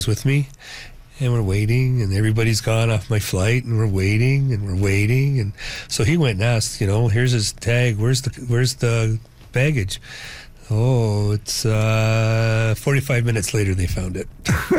with me, and we're waiting, and everybody's gone off my flight, and we're waiting, and so he went and asked, here's his tag, where's the baggage? Oh, it's 45 minutes later they found it.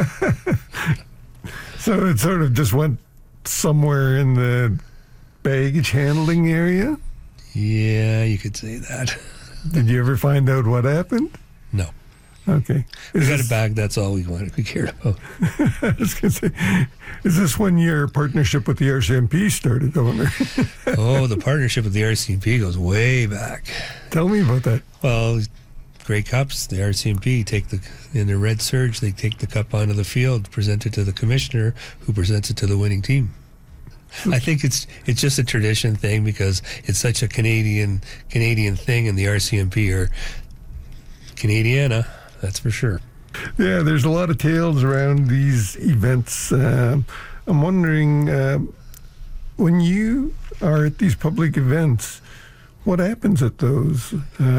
So it sort of just went somewhere in the baggage handling area? Yeah, you could say that. Did you ever find out what happened? No. Okay. We got it back. That's all we cared about. I was going to say, is this when your partnership with the RCMP started, Owner? Oh, the partnership with the RCMP goes way back. Tell me about that. Well, Grey Cups, the RCMP in their red surge, they take the cup onto the field, present it to the commissioner, who presents it to the winning team. I think it's just a tradition thing because it's such a Canadian thing, and the RCMP are Canadiana, that's for sure. Yeah, there's a lot of tales around these events. I'm wondering, when you are at these public events, what happens at those?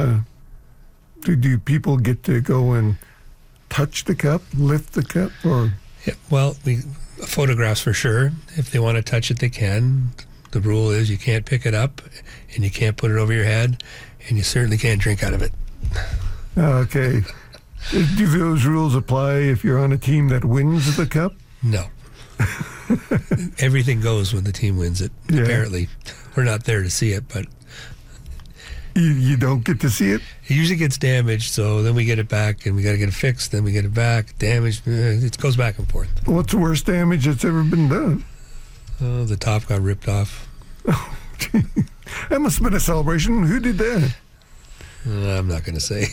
Do people get to go and touch the cup, lift the cup, or? Yeah, well, photographs for sure. If they want to touch it, they can. The rule is you can't pick it up, and you can't put it over your head, and you certainly can't drink out of it. Okay. Do those rules apply if you're on a team that wins the cup? No. Everything goes when the team wins it, apparently. We're not there to see it, but... You don't get to see it? It usually gets damaged, so then we get it back, and we got to get it fixed, then we get it back, damaged. It goes back and forth. What's the worst damage that's ever been done? Oh, the top got ripped off. Oh, gee. That must have been a celebration. Who did that? I'm not going to say.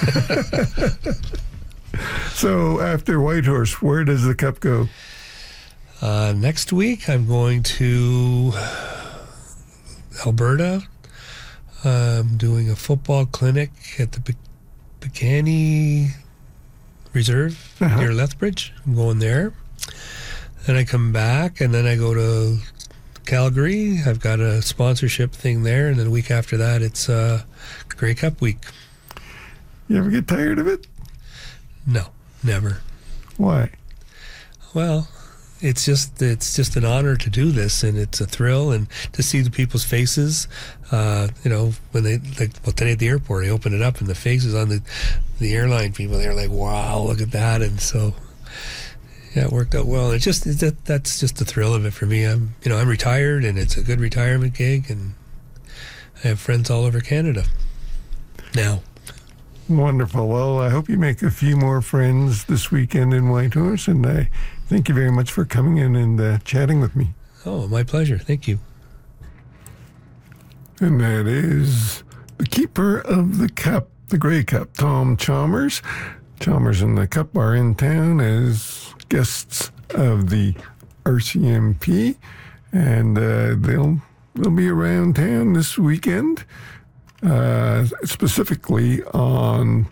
So after Whitehorse, where does the cup go? Next week, I'm going to Alberta. I'm doing a football clinic at the Bicani Reserve near Lethbridge. I'm going there. Then I come back, and then I go to Calgary. I've got a sponsorship thing there, and then a week after that, it's Grey Cup week. You ever get tired of it? No, never. Why? Well, it's just an honor to do this, and it's a thrill, and to see the people's faces. When they today at the airport, I opened it up, and the faces on the airline people, they're like, "Wow, look at that!" And so, yeah, it worked out well. It's just that's just the thrill of it for me. I'm retired, and it's a good retirement gig, and I have friends all over Canada now. Wonderful. Well, I hope you make a few more friends this weekend in Whitehorse, and I thank you very much for coming in and chatting with me. Oh, my pleasure. Thank you. And that is the keeper of the cup, the Grey Cup, Tom Chalmers. Chalmers and the Cup are in town as guests of the RCMP, and they'll be around town this weekend. Specifically on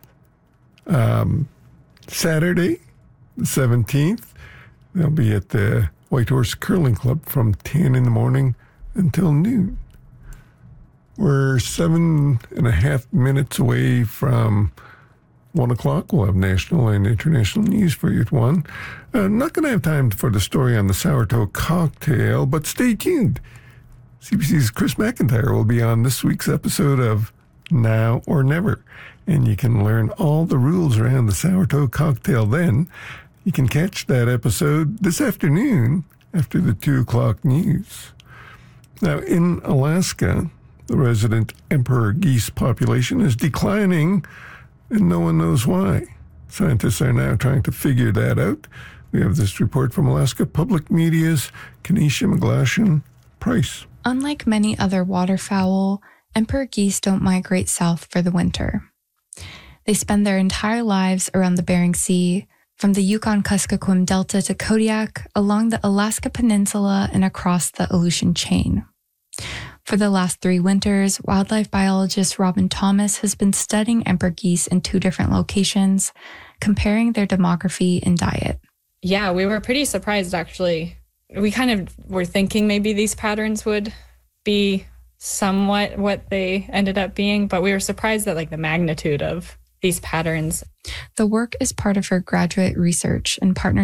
Saturday, the 17th, they'll be at the Whitehorse Curling Club from 10 in the morning until noon. We're 7.5 minutes away from 1 o'clock. We'll have national and international news for you at 1. Not going to have time for the story on the sourdough cocktail, but stay tuned. CBC's Chris McIntyre will be on this week's episode of Now or Never, and you can learn all the rules around the sourdough cocktail then. You can catch that episode this afternoon after the 2 o'clock news. Now, in Alaska, the resident emperor geese population is declining, and no one knows why. Scientists are now trying to figure that out. We have this report from Alaska Public Media's Kenesha McGlashan-Price. Unlike many other waterfowl, emperor geese don't migrate south for the winter. They spend their entire lives around the Bering Sea, from the Yukon-Kuskokwim Delta to Kodiak, along the Alaska Peninsula, and across the Aleutian Chain. For the last 3 winters, wildlife biologist Robin Thomas has been studying emperor geese in 2 different locations, comparing their demography and diet. Yeah, we were pretty surprised, actually. We kind of were thinking maybe these patterns would be somewhat what they ended up being, but we were surprised at the magnitude of these patterns. The work is part of her graduate research in partnership